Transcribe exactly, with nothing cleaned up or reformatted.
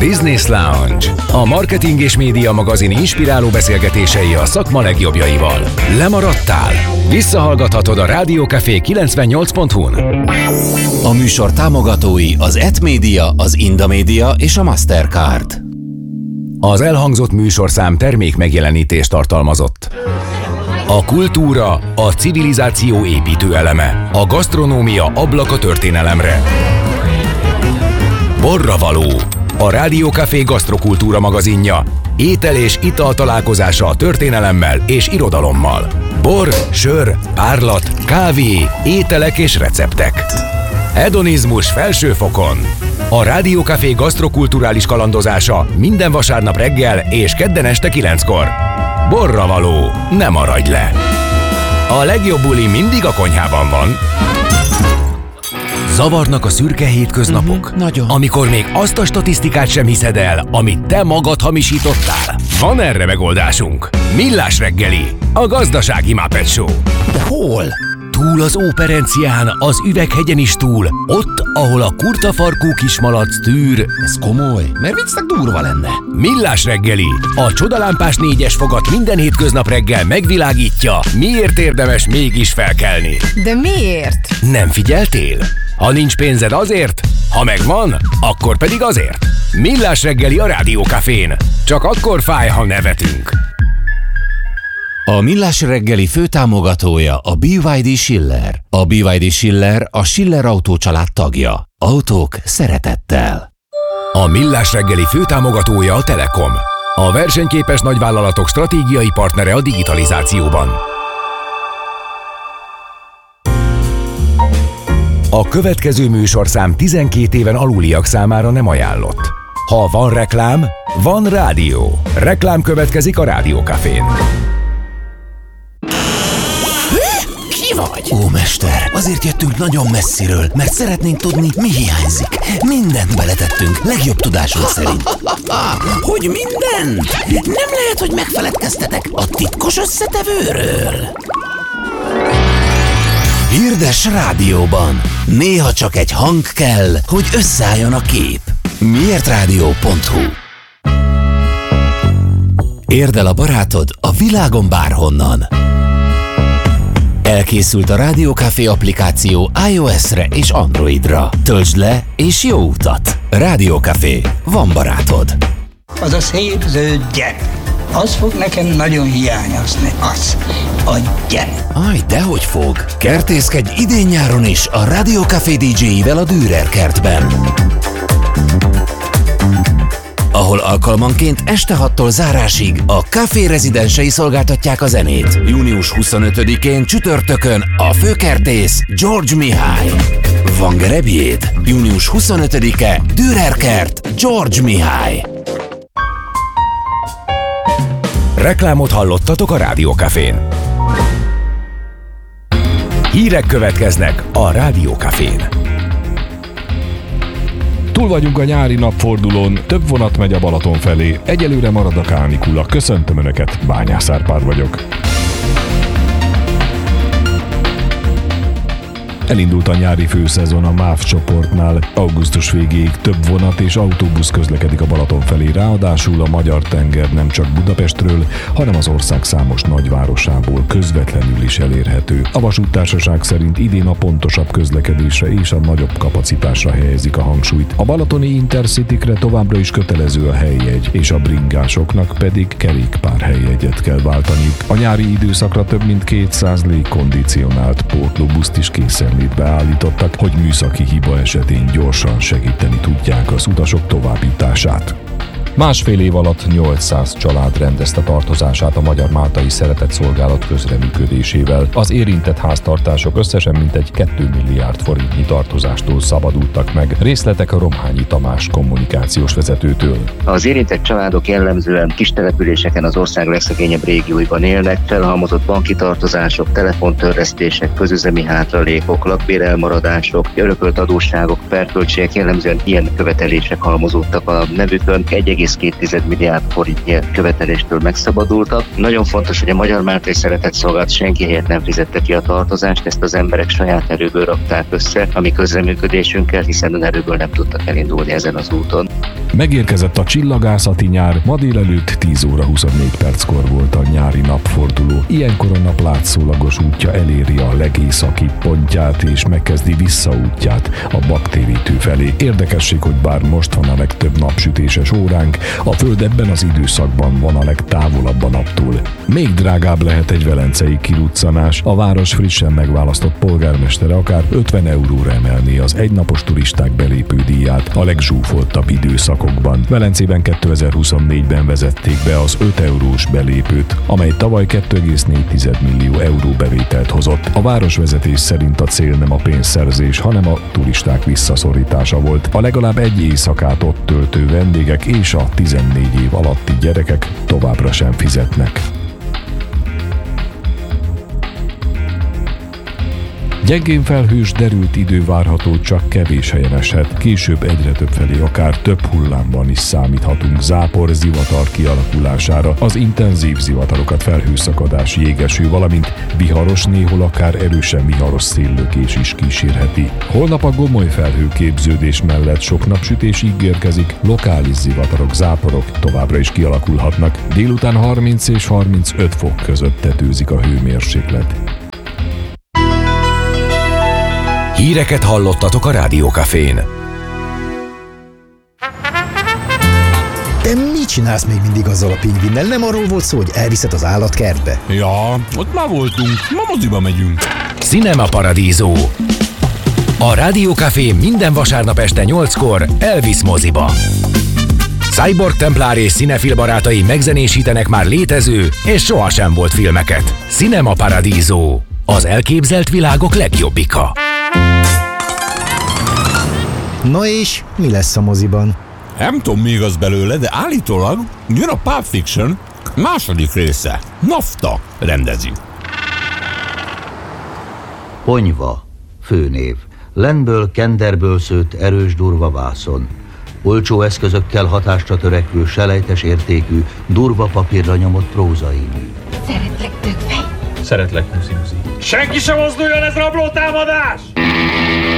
Business Lounge. A marketing és média magazin inspiráló beszélgetései a szakma legjobbjaival. Lemaradtál? Visszahallgathatod a Rádiókafé kilencvennyolc pont hu-n. A műsor támogatói az et Media, az Indamedia és a Mastercard. Az elhangzott műsorszám termék megjelenítést tartalmazott. A kultúra a civilizáció építő eleme. A gasztronómia ablak a történelemre. Borravaló. A Rádiókafé gasztrokultúra magazinja. Étel és ital találkozása a történelemmel és irodalommal. Bor, sör, árlat, kávé, ételek és receptek. Hedonizmus felső fokon. A Rádiókafé gasztrokulturális kalandozása minden vasárnap reggel és kedden este kilenckor. Borravaló, ne maradj le! A legjobb buli mindig a konyhában van. Zavarnak a szürke hétköznapok? Uh-huh, nagyon. Amikor még azt a statisztikát sem hiszed el, amit te magad hamisítottál? Van erre megoldásunk. Millás reggeli, a gazdasági Muppet Show. De hol? Túl az Óperencián, az Üveghegyen is túl, ott, ahol a kurtafarkú kismalac tűr. Ez komoly, mert viccnek durva lenne. Millás reggeli, a csodalámpás négyes fogat minden hétköznap reggel megvilágítja, miért érdemes mégis felkelni. De miért? Nem figyeltél? Ha nincs pénzed azért, ha megvan, akkor pedig azért. Millás reggeli a Rádiókafén. Csak akkor fáj, ha nevetünk. A Millás reggeli főtámogatója a bé vé dé Schiller. A bé vé dé Schiller a Schiller Autó család tagja. Autók szeretettel. A Millás reggeli főtámogatója a Telekom. A versenyképes nagyvállalatok stratégiai partnere a digitalizációban. A következő műsorszám tizenkét éven aluliak számára nem ajánlott. Ha van reklám, van rádió. Reklám következik a Rádiókafén. Ki vagy? Ó, mester, azért jöttünk nagyon messziről, mert szeretnénk tudni, mi hiányzik. Mindent beletettünk, legjobb tudásunk szerint. Hogy mindent? Nem lehet, hogy megfeledkeztetek a titkos összetevőről. Hirdes rádióban. Néha csak egy hang kell, hogy összeálljon a kép. Miért rádió pont hu. Érd el a barátod a világon bárhonnan. Elkészült a Rádiókafé applikáció iOS-re és Androidra. Töltsd le és jó utat! Rádiókafé. Van barátod. Az a szép zöld gyere. Az fog nekem nagyon hiányozni. Az. A gyere. Aj, dehogy fog. Kertészkedj idén-nyáron is a Rádiókafé dé dzséivel a Dürer kertben, ahol alkalmanként este hattól zárásig a Café rezidensei szolgáltatják a zenét. június huszonötödikén csütörtökön a főkertész George Mihály. Van gerebjéd? június huszonötödike Dürer kert George Mihály. Reklámot hallottatok a Rádiókafén. Hírek következnek a Rádiókafén. Túl vagyunk a nyári napfordulón, több vonat megy a Balaton felé, egyelőre marad a kánikula. Köszöntöm Önöket, Bányász Árpád vagyok. Elindult a nyári főszezon a MÁV csoportnál. Augusztus végéig több vonat és autóbusz közlekedik a Balaton felé, ráadásul a magyar tenger nem csak Budapestről, hanem az ország számos nagyvárosából közvetlenül is elérhető. A vasúttársaság szerint idén a pontosabb közlekedésre és a nagyobb kapacitásra helyezik a hangsúlyt. A balatoni Intercitykre továbbra is kötelező a helyjegy, és a bringásoknak pedig kerékpár helyjegyet kell váltaniuk. A nyári időszakra több mint kétszáz légkondicionált pótlóbuszt is készen beállítottak, hogy műszaki hiba esetén gyorsan segíteni tudják az utasok továbbítását. Másfél év alatt nyolcszáz család rendezte tartozását a Magyar Máltai Szeretetszolgálat közreműködésével. Az érintett háztartások összesen mintegy két milliárd forintnyi tartozástól szabadultak meg. Részletek a Romhányi Tamás kommunikációs vezetőtől. Az érintett családok jellemzően kis településeken az ország legszegényebb régióiban élnek, felhalmozott banki tartozások, telefontörlesztések, közüzemi hátralékok, lakbérelmaradások, örökölt adósságok, perköltségek, jellemzően ilyen követelések halmozódtak a nevükön. egy egész két milliárd forintnyi követeléstől megszabadultak. Nagyon fontos, hogy a Magyar Máltai Szeretetszolgálat senki helyett nem fizette ki a tartozást, ezt az emberek saját erőből rakták össze a mi közreműködésünkkel, hiszen az erőből nem tudtak elindulni ezen az úton. Megérkezett a csillagászati nyár, ma délelőtt tíz óra huszonnégy perckor volt a nyári napforduló. Ilyenkor a nap látszólagos útja eléri a legészaki pontját és megkezdi visszaútját a baktérítő felé. Érdekesség, hogy bár most van a legtöbb napsütéses óránk, a Föld ebben az időszakban van a legtávolabb a naptól. Még drágább lehet egy velencei kiruccanás. A város frissen megválasztott polgármestere akár ötven euróra emelné az egynapos turisták belépő díját a legzsúfoltabb időszakokban. Velencében kétezer-huszonnégyben vezették be az öt eurós belépőt, amely tavaly két egész négy millió euró bevételt hozott. A városvezetés szerint a cél nem a pénzszerzés, hanem a turisták visszaszorítása volt. A legalább egy éjszakát ott töltő vendégek és a tizennégy év alatti gyerekek továbbra sem fizetnek. Gyengén felhős, derült idő várható, csak kevés helyen eshet. Később egyre több felé akár több hullámban is számíthatunk zápor, zivatar kialakulására. Az intenzív zivatarokat felhőszakadás, jégeső, valamint viharos, néhol akár erősen viharos széllökés is kísérheti. Holnap a gomoly felhőképződés mellett sok napsütés ígérkezik, lokális zivatarok, záporok továbbra is kialakulhatnak. Délután harminc és harmincöt fok között tetőzik a hőmérséklet. Híreket hallottatok a Rádió Cafén. Te mit csinálsz még mindig azzal a pingvinnel? Nem arról volt szó, hogy elviszed az állatkertbe? Ja, ott már voltunk. Ma moziba megyünk. Cinema Paradiso. A Rádió Café minden vasárnap este nyolckor elvisz moziba. Cyborg Templár és cinefil barátai megzenésítenek már létező és sohasem volt filmeket. Cinema Paradiso. Az elképzelt világok legjobbika. Na és mi lesz a moziban? Nem tudom, mi igaz belőle, de állítólag jön a Pulp Fiction második része. NAFTA rendezi. Ponyva, főnév. Lenből, kenderből szőtt erős durva vászon. Olcsó eszközökkel hatásra törekvő, selejtes értékű, durva papírra nyomott prózai mű. Szeretlek, tökfej. Szeretlek, Muszi Muszi. Senki sem mozduljon, ez rablótámadás!